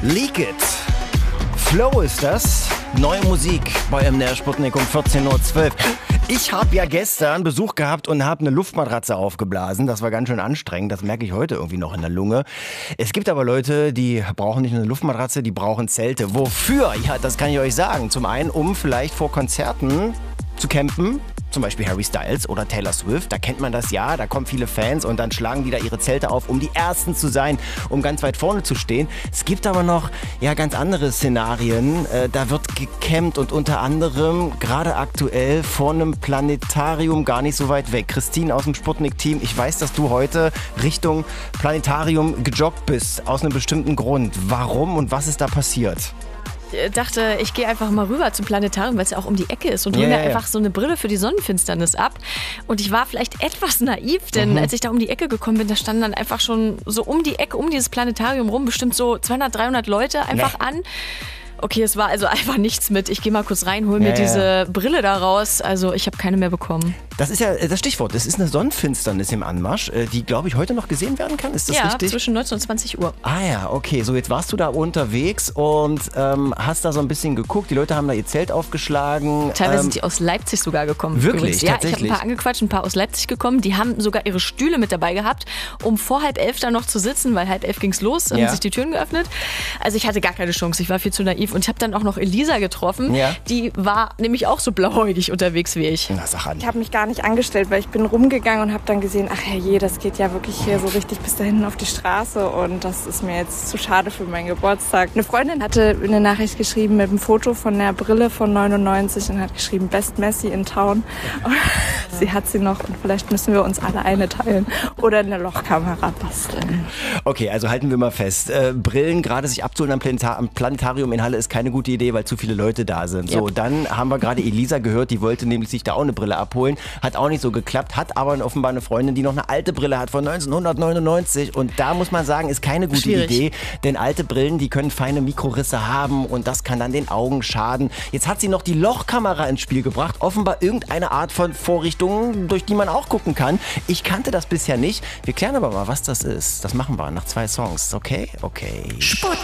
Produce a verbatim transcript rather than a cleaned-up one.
Leak It. Flow ist das. Neue Musik bei M D R Sputnik um vierzehn Uhr zwölf. Ich habe ja gestern Besuch gehabt und habe eine Luftmatratze aufgeblasen. Das war ganz schön anstrengend. Das merke ich heute irgendwie noch in der Lunge. Es gibt aber Leute, die brauchen nicht nur eine Luftmatratze, die brauchen Zelte. Wofür? Ja, das kann ich euch sagen. Zum einen, um vielleicht vor Konzerten zu campen. Zum Beispiel Harry Styles oder Taylor Swift, da kennt man das ja, da kommen viele Fans und dann schlagen die da ihre Zelte auf, um die Ersten zu sein, um ganz weit vorne zu stehen. Es gibt aber noch ja ganz andere Szenarien, äh, da wird gecampt und unter anderem gerade aktuell vor einem Planetarium gar nicht so weit weg. Christine aus dem Sputnik-Team, ich weiß, dass du heute Richtung Planetarium gejoggt bist, aus einem bestimmten Grund. Warum und was ist da passiert? Dachte, ich gehe einfach mal rüber zum Planetarium, weil es ja auch um die Ecke ist und hole Ja, mir ja, ja. einfach so eine Brille für die Sonnenfinsternis ab. Und ich war vielleicht etwas naiv, denn Mhm. als ich da um die Ecke gekommen bin, da standen dann einfach schon so um die Ecke, um dieses Planetarium rum, bestimmt so zweihundert, dreihundert Leute einfach Nee. an. Okay, es war also einfach nichts mit. Ich gehe mal kurz rein, hole mir Ja, ja. diese Brille da raus. Also ich habe keine mehr bekommen. Das ist ja das Stichwort, es ist eine Sonnenfinsternis im Anmarsch, äh, die, glaube ich, heute noch gesehen werden kann. Ist das Ja, richtig? zwischen neunzehn und zwanzig Uhr. Ah ja, okay. So, jetzt warst du da unterwegs und ähm, hast da so ein bisschen geguckt. Die Leute haben da ihr Zelt aufgeschlagen. Teilweise ähm, sind die aus Leipzig sogar gekommen. Wirklich? Übrigens. Ja, ich habe Tatsächlich? ein paar angequatscht, ein paar aus Leipzig gekommen. Die haben sogar ihre Stühle mit dabei gehabt, um vor halb elf da noch zu sitzen, weil halb elf ging's los, dann Ja. haben sich die Türen geöffnet. Also ich hatte gar keine Chance, ich war viel zu naiv. Und ich habe dann auch noch Elisa getroffen. Ja. Die war nämlich auch so blauäugig unterwegs wie ich. Na, sag an. Ich habe mich gar nicht angestellt, weil ich bin rumgegangen und habe dann gesehen, ach herrje, das geht ja wirklich hier so richtig bis da hinten auf die Straße und das ist mir jetzt zu schade für meinen Geburtstag. Eine Freundin hatte eine Nachricht geschrieben mit einem Foto von der Brille von neunundneunzig und hat geschrieben, Best Messi in Town. Sie hat sie noch und vielleicht müssen wir uns alle eine teilen oder eine Lochkamera basteln. Okay, also halten wir mal fest. Äh, Brillen gerade sich abzuholen am, Planeta- am Planetarium in Halle ist keine gute Idee, weil zu viele Leute da sind. So, Yep. dann haben wir gerade Elisa gehört, die wollte nämlich sich da auch eine Brille abholen. Hat auch nicht so geklappt, hat aber offenbar eine Freundin, die noch eine alte Brille hat von neunzehnhundertneunundneunzig. Und da muss man sagen, ist keine gute Schwierig. Idee, denn alte Brillen, die können feine Mikrorisse haben und das kann dann den Augen schaden. Jetzt hat sie noch die Lochkamera ins Spiel gebracht, offenbar irgendeine Art von Vorrichtung, durch die man auch gucken kann. Ich kannte das bisher nicht. Wir klären aber mal, was das ist. Das machen wir nach zwei Songs. Okay? Okay. Sputnik.